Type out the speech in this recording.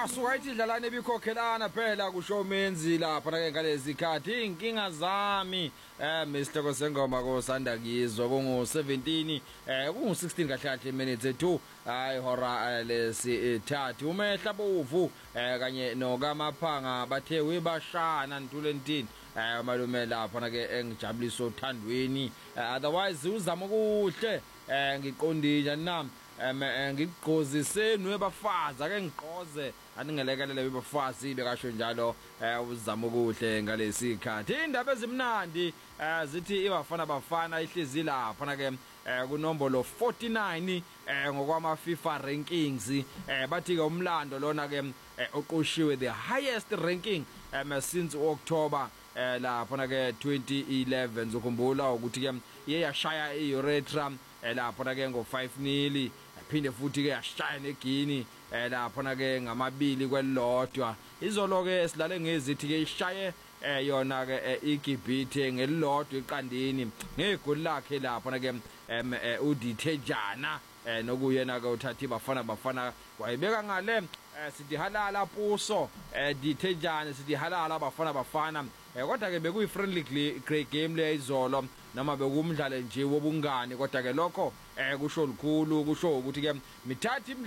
Suka ithi dlalane ebikhokhelana phela kusho menzi lapha na ngalezi ikhathi inkinga zami Mr. Sengoma ko sanda kizwa kungu 17 kungu 16 kahle kahle minutes 2 hayi hora lesithathu umehla bovu kanye nokamaphanga bathe webashana Ntulentini malume lapha na ke engijabuliso uthandweni otherwise uzama kuhle ngiqondile nami ngigqoziseni webafazi ake ngiqoze aningelekelele webafazi bekasho njalo uzama kuhle ngalesi ikhathi indaba ezimnandi zithi ibafana ihlizi lapha na ke kunombolo 49 ngokwama FIFA rankings bathi ke umlando lona ke oqoshiwe the highest ranking since October lapha na ke 2011 ukhumbula ukuthi ke yashaya iUretra lapha na ke ngo 5-0 phinde futhi ke yashaya neGuinea lapha na ke ngamabili kwelodwa izolo ke silale ngezithi ke ishaye yona ke iGibhithe ngelilodwa iqandini ngegoli lakhe lapha na ke uDithejana nokuyena ke uthathi bafana wayibeka ngale sithi halala puso Dithejana sithi halala bafana kodwa ke bekuyi friendly game le izolo noma bekumdlalo nje wobungani kodwa ke lokho kusho likhulu kusho ukuthi ke mithathi